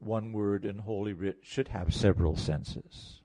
one word in Holy Writ should have several senses.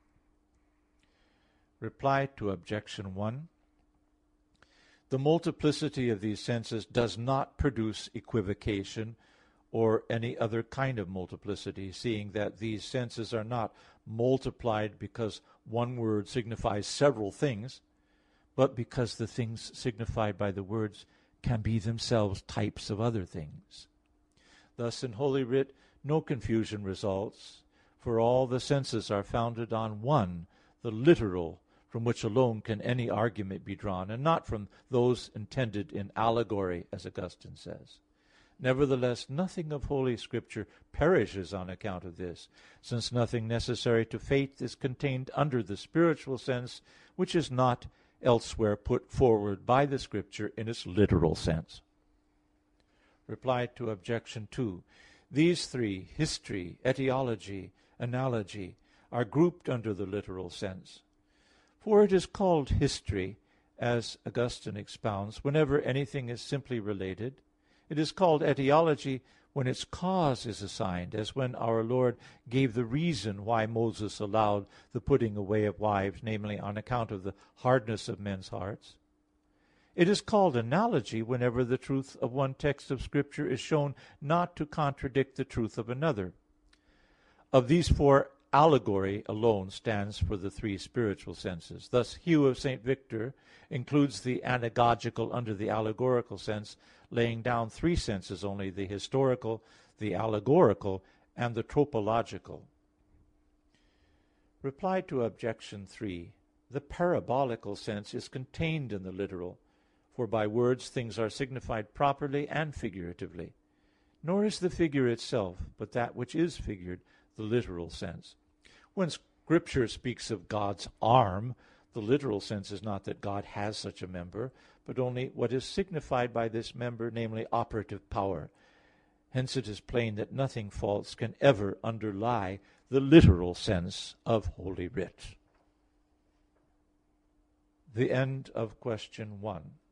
Reply to Objection 1. The multiplicity of these senses does not produce equivocation or any other kind of multiplicity, seeing that these senses are not multiplied because one word signifies several things, but because the things signified by the words can be themselves types of other things. Thus, in Holy Writ, no confusion results, for all the senses are founded on one, the literal, from which alone can any argument be drawn, and not from those intended in allegory, as Augustine says. Nevertheless, nothing of Holy Scripture perishes on account of this, since nothing necessary to faith is contained under the spiritual sense, which is not elsewhere put forward by the Scripture in its literal sense. Reply to Objection 2. These three, history, etiology, analogy, are grouped under the literal sense. For it is called history, as Augustine expounds, whenever anything is simply related. It is called etiology when its cause is assigned, as when our Lord gave the reason why Moses allowed the putting away of wives, namely on account of the hardness of men's hearts. It is called analogy whenever the truth of one text of Scripture is shown not to contradict the truth of another. Of these four, allegory alone stands for the three spiritual senses. Thus, Hugh of St. Victor includes the anagogical under the allegorical sense, laying down three senses only: the historical, the allegorical, and the tropological. Reply to Objection 3. The parabolical sense is contained in the literal, for by words things are signified properly and figuratively. Nor is the figure itself, but that which is figured, the literal sense. When Scripture speaks of God's arm, the literal sense is not that God has such a member, but only what is signified by this member, namely operative power. Hence it is plain that nothing false can ever underlie the literal sense of Holy Writ. The end of question 1.